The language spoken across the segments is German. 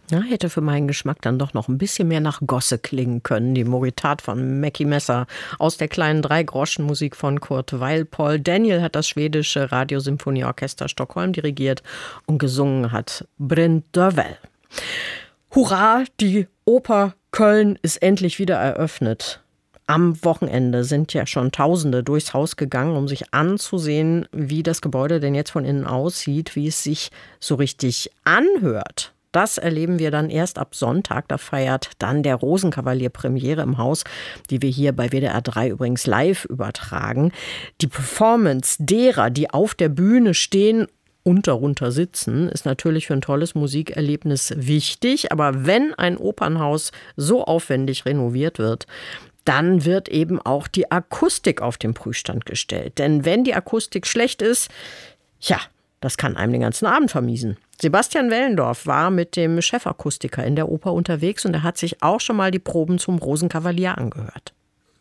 Ja, hätte für meinen Geschmack dann doch noch ein bisschen mehr nach Gosse klingen können. Die Moritat von Mackie Messer aus der kleinen Dreigroschenmusik von Kurt Weill. Paul Daniel hat das schwedische Radiosymphonieorchester Stockholm dirigiert und gesungen hat Bryn Dövel. Hurra, die Oper Köln ist endlich wieder eröffnet. Am Wochenende sind ja schon Tausende durchs Haus gegangen, um sich anzusehen, wie das Gebäude denn jetzt von innen aussieht, wie es sich so richtig anhört. Das erleben wir dann erst ab Sonntag. Da feiert dann der Rosenkavalier Premiere im Haus, die wir hier bei WDR 3 übrigens live übertragen. Die Performance derer, die auf der Bühne stehen und darunter sitzen, ist natürlich für ein tolles Musikerlebnis wichtig. Aber wenn ein Opernhaus so aufwendig renoviert wird, dann wird eben auch die Akustik auf den Prüfstand gestellt. Denn wenn die Akustik schlecht ist, das kann einem den ganzen Abend vermiesen. Sebastian Wellendorf war mit dem Chefakustiker in der Oper unterwegs und er hat sich auch schon mal die Proben zum Rosenkavalier angehört.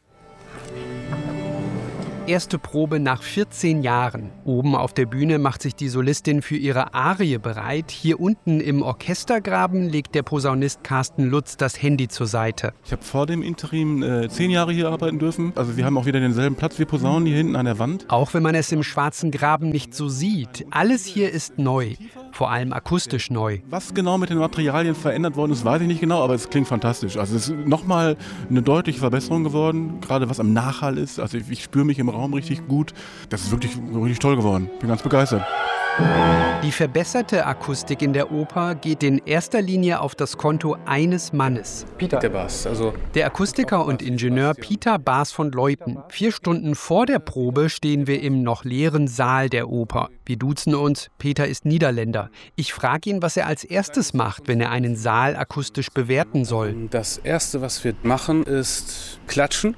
Erste Probe nach 14 Jahren. Oben auf der Bühne macht sich die Solistin für ihre Arie bereit. Hier unten im Orchestergraben legt der Posaunist Carsten Lutz das Handy zur Seite. Ich habe vor dem Interim 10 Jahre hier arbeiten dürfen. Also wir haben auch wieder denselben Platz wie Posaunen hier hinten an der Wand. Auch wenn man es im Schwarzen Graben nicht so sieht. Alles hier ist neu. Vor allem akustisch neu. Was genau mit den Materialien verändert worden ist, weiß ich nicht genau, aber es klingt fantastisch. Also es ist nochmal eine deutliche Verbesserung geworden, gerade was am Nachhall ist. Also ich spüre mich im Raum richtig gut. Das ist wirklich toll geworden. Bin ganz begeistert. Die verbesserte Akustik in der Oper geht in erster Linie auf das Konto eines Mannes. Peter Baas. Der Akustiker und Ingenieur Peter Baas von Leuten. 4 Stunden vor der Probe stehen wir im noch leeren Saal der Oper. Wir duzen uns, Peter ist Niederländer. Ich frage ihn, was er als erstes macht, wenn er einen Saal akustisch bewerten soll. Das Erste, was wir machen, ist klatschen.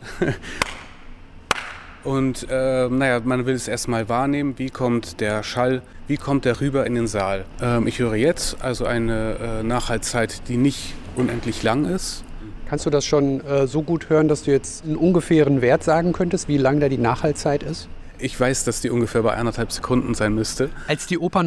Und man will es erstmal wahrnehmen, wie kommt der Schall, wie kommt der rüber in den Saal. Ich höre jetzt also eine Nachhallzeit, die nicht unendlich lang ist. Kannst du das schon so gut hören, dass du jetzt einen ungefähren Wert sagen könntest, wie lang da die Nachhallzeit ist? Ich weiß, dass die ungefähr bei 1,5 Sekunden sein müsste. Als die Oper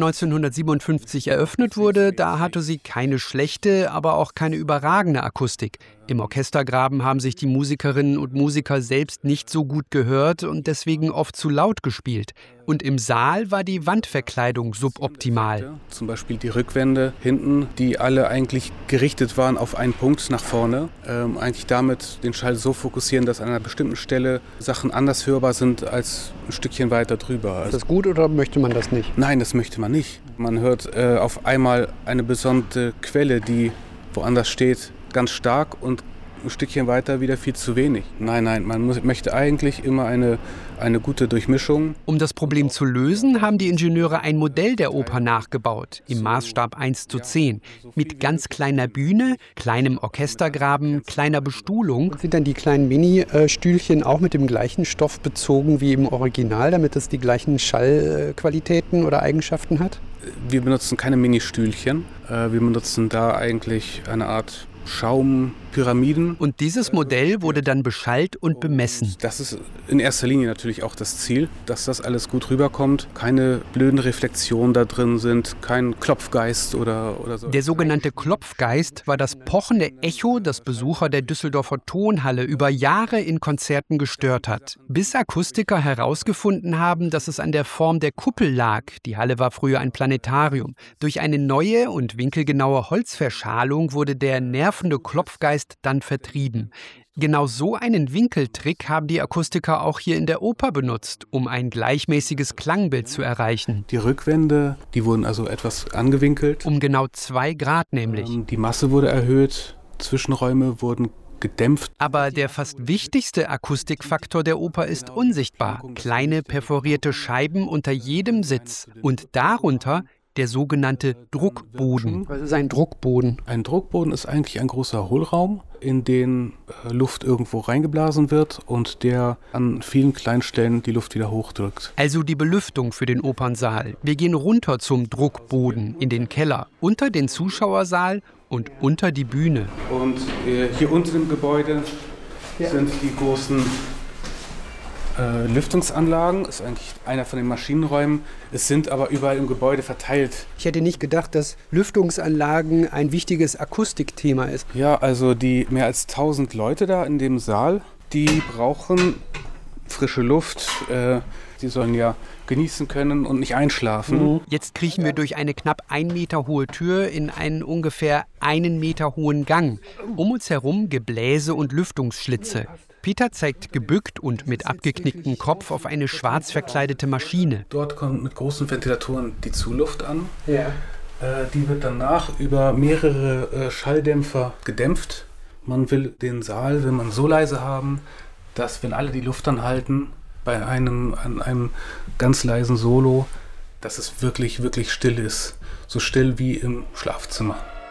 1957 eröffnet wurde, da hatte sie keine schlechte, aber auch keine überragende Akustik. Im Orchestergraben haben sich die Musikerinnen und Musiker selbst nicht so gut gehört und deswegen oft zu laut gespielt. Und im Saal war die Wandverkleidung suboptimal. Zum Beispiel die Rückwände hinten, die alle eigentlich gerichtet waren auf einen Punkt nach vorne. Eigentlich damit den Schall so fokussieren, dass an einer bestimmten Stelle Sachen anders hörbar sind als ein Stückchen weiter drüber. Ist das gut oder möchte man das nicht? Nein, das möchte man nicht. Man hört auf einmal eine besondere Quelle, die woanders steht, ganz stark und ein Stückchen weiter wieder viel zu wenig. Nein, man möchte eigentlich immer eine gute Durchmischung. Um das Problem zu lösen, haben die Ingenieure ein Modell der Oper nachgebaut, im Maßstab 1:10, mit ganz kleiner Bühne, kleinem Orchestergraben, kleiner Bestuhlung. Sind dann die kleinen Mini-Stühlchen auch mit dem gleichen Stoff bezogen wie im Original, damit es die gleichen Schallqualitäten oder Eigenschaften hat? Wir benutzen keine Mini-Stühlchen. Wir benutzen da eigentlich eine Art Schaumpyramiden. Und dieses Modell wurde dann beschallt und bemessen. Das ist in erster Linie natürlich auch das Ziel, dass das alles gut rüberkommt. Keine blöden Reflexionen da drin sind, kein Klopfgeist oder so. Der sogenannte Klopfgeist war das pochende Echo, das Besucher der Düsseldorfer Tonhalle über Jahre in Konzerten gestört hat. Bis Akustiker herausgefunden haben, dass es an der Form der Kuppel lag. Die Halle war früher ein Planetarium. Durch eine neue und winkelgenaue Holzverschalung wurde der nervende Klopfgeist dann vertrieben. Genau so einen Winkeltrick haben die Akustiker auch hier in der Oper benutzt, um ein gleichmäßiges Klangbild zu erreichen. Die Rückwände, die wurden also etwas angewinkelt. Um genau 2 Grad nämlich. Die Masse wurde erhöht, Zwischenräume wurden gedämpft. Aber der fast wichtigste Akustikfaktor der Oper ist unsichtbar. Kleine perforierte Scheiben unter jedem Sitz und darunter der sogenannte Druckboden. Was ist ein Druckboden? Ein Druckboden ist eigentlich ein großer Hohlraum, in den Luft irgendwo reingeblasen wird und der an vielen kleinen Stellen die Luft wieder hochdrückt. Also die Belüftung für den Opernsaal. Wir gehen runter zum Druckboden, in den Keller, unter den Zuschauersaal und unter die Bühne. Und hier unten im Gebäude sind die großen Lüftungsanlagen, ist eigentlich einer von den Maschinenräumen. Es sind aber überall im Gebäude verteilt. Ich hätte nicht gedacht, dass Lüftungsanlagen ein wichtiges Akustikthema ist. Ja, also die mehr als 1000 Leute da in dem Saal, die brauchen frische Luft. Sie sollen ja genießen können und nicht einschlafen. Jetzt kriechen wir durch eine knapp 1 Meter hohe Tür in einen ungefähr 1 Meter hohen Gang. Um uns herum Gebläse und Lüftungsschlitze. Peter zeigt gebückt und mit abgeknicktem Kopf auf eine schwarz verkleidete Maschine. Dort kommt mit großen Ventilatoren die Zuluft an. Ja. Die wird danach über mehrere Schalldämpfer gedämpft. Man will den Saal, will man so leise haben, dass, wenn alle die Luft anhalten, an einem ganz leisen Solo, dass es wirklich, wirklich still ist. So still wie im Schlafzimmer.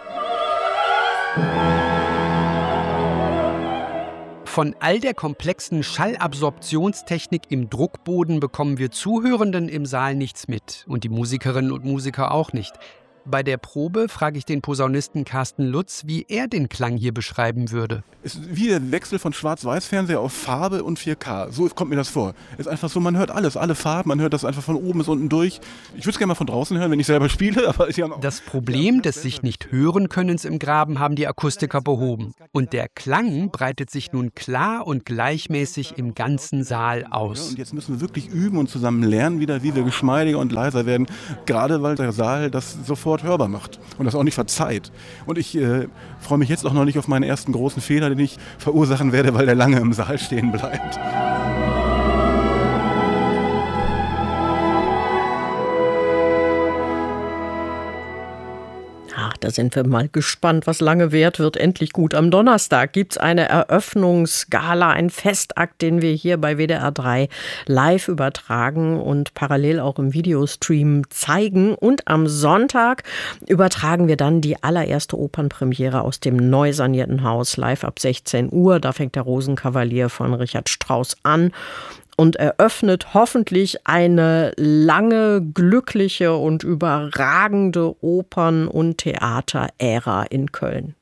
Von all der komplexen Schallabsorptionstechnik im Druckboden bekommen wir Zuhörenden im Saal nichts mit und die Musikerinnen und Musiker auch nicht. Bei der Probe frage ich den Posaunisten Carsten Lutz, wie er den Klang hier beschreiben würde. Es ist wie der Wechsel von Schwarz-Weiß-Fernseher auf Farbe und 4K. So kommt mir das vor. Es ist einfach so, man hört alles, alle Farben, man hört das einfach von oben bis unten durch. Ich würde es gerne mal von draußen hören, wenn ich selber spiele. Aber das Problem des sich nicht hören Könnens im Graben haben die Akustiker behoben. Und der Klang breitet sich nun klar und gleichmäßig im ganzen Saal aus. Und jetzt müssen wir wirklich üben und zusammen lernen wieder, wie wir geschmeidiger und leiser werden. Gerade weil der Saal das sofort hörbar macht und das auch nicht verzeiht. Und ich freue mich jetzt auch noch nicht auf meinen ersten großen Fehler, den ich verursachen werde, weil der lange im Saal stehen bleibt. Ach, da sind wir mal gespannt, was lange währt, wird endlich gut. Am Donnerstag gibt es eine Eröffnungsgala, einen Festakt, den wir hier bei WDR 3 live übertragen und parallel auch im Videostream zeigen. Und am Sonntag übertragen wir dann die allererste Opernpremiere aus dem neu sanierten Haus live ab 16 Uhr. Da fängt der Rosenkavalier von Richard Strauss an und eröffnet hoffentlich eine lange, glückliche und überragende Opern- und Theaterära in Köln.